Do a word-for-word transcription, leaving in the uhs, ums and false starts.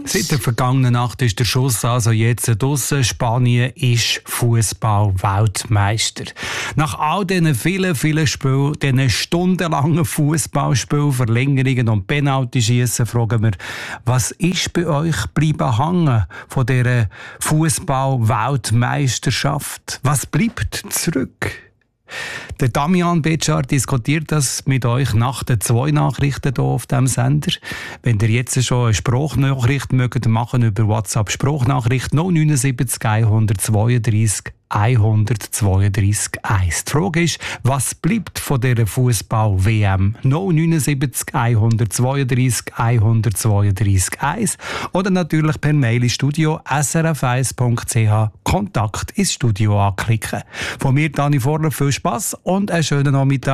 Seit der vergangenen Nacht ist der Schuss also jetzt draussen. Spanien ist Fußball-Weltmeister. Nach all diesen vielen, vielen Spielen, diesen stundenlangen Fußballspielen, Verlängerungen und Penaltyschiessen, fragen wir, was ist bei euch bleiben hängen von dieser Fußball-Weltmeisterschaft? Was bleibt zurück? Der Damian Betschar diskutiert das mit euch nach den zwei Nachrichten hier auf diesem Sender. Wenn ihr jetzt schon eine Sprachnachricht mögt machen über WhatsApp, Sprachnachricht null neun sieben eins zwei drei eins zwei drei eins. Die Frage ist, was bleibt von dieser Fußball-W M? null neun sieben eins zwei drei eins zwei drei eins oder natürlich per Mail ins Studio s r f eins punkt c h Kontakt ins Studio anklicken. Von mir, Dani Vorler, viel Spass und einen schönen Nachmittag.